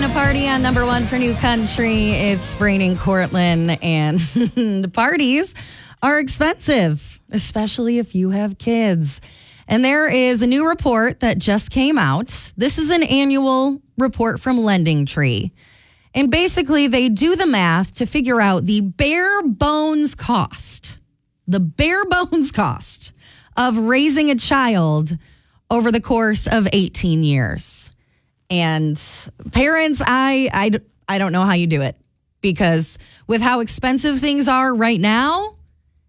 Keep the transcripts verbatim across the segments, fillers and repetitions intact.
a party on number one for New Country. It's Brain and Cortland, and the parties are expensive, especially if you have kids. And there is a new report that just came out. This is an annual report from Lending Tree. And basically, they do the math to figure out the bare bones cost, the bare bones cost of raising a child over the course of eighteen years. And parents, I, I, I don't know how you do it, because with how expensive things are right now,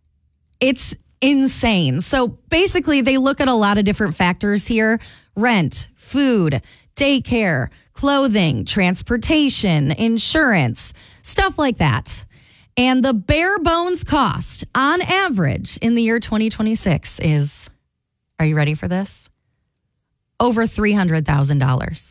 it's insane. So basically, they look at a lot of different factors here: rent, food, daycare, clothing, transportation, insurance, stuff like that. And the bare bones cost on average in the year twenty twenty-six is, are you ready for this? Over three hundred thousand dollars.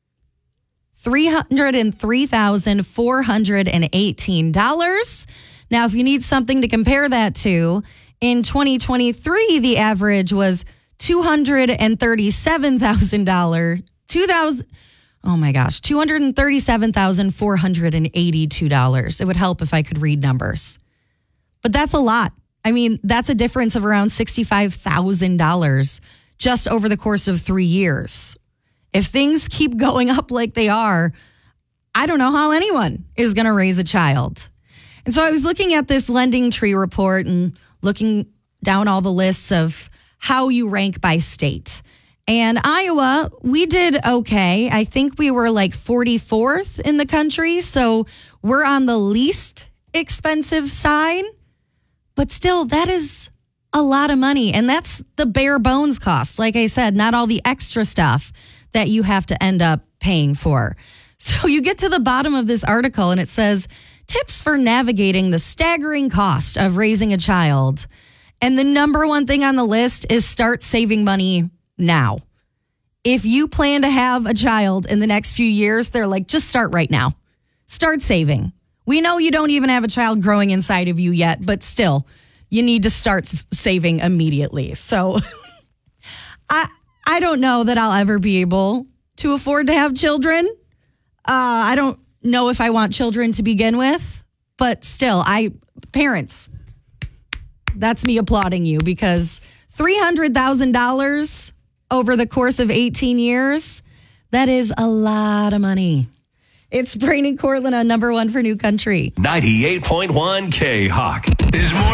three hundred three thousand four hundred eighteen dollars. Now, if you need something to compare that to, in twenty twenty-three, the average was two hundred thirty-seven thousand dollars. two thousand Oh my gosh, two hundred thirty-seven thousand four hundred eighty-two dollars. It would help if I could read numbers. But that's a lot. I mean, that's a difference of around sixty-five thousand dollars just over the course of three years. If things keep going up like they are, I don't know how anyone is going to raise a child. And so I was looking at this Lending Tree report and looking down all the lists of how you rank by state. And Iowa, we did okay. I think we were like forty-fourth in the country. So we're on the least expensive side. But still, that is a lot of money. And that's the bare bones cost. Like I said, not all the extra stuff that you have to end up paying for. So you get to the bottom of this article and it says, tips for navigating the staggering cost of raising a child. And the number one thing on the list is start saving money now. If you plan to have a child in the next few years, they're like, just start right now. Start saving. We know you don't even have a child growing inside of you yet, but still, you need to start saving immediately. So I I don't know that I'll ever be able to afford to have children. Uh, I don't know if I want children to begin with, but still, I parents, that's me applauding you, because three hundred thousand dollars over the course of eighteen years, that is a lot of money. It's Brain and Cortland on number one for New Country. ninety-eight point one K-Hawk is more.